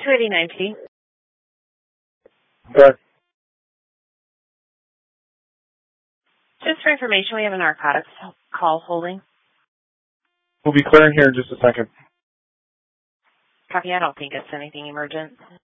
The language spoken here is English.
289P. Okay. Just for information, we have a narcotics call holding. We'll be clearing here in just a second. Copy. I don't think it's anything emergent.